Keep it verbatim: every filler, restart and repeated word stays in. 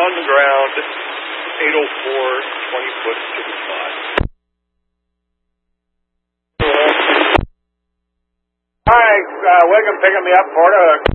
on the ground, eight oh four, twenty foot to the spot. Hi, uh, Wiggum picking me up, Florida.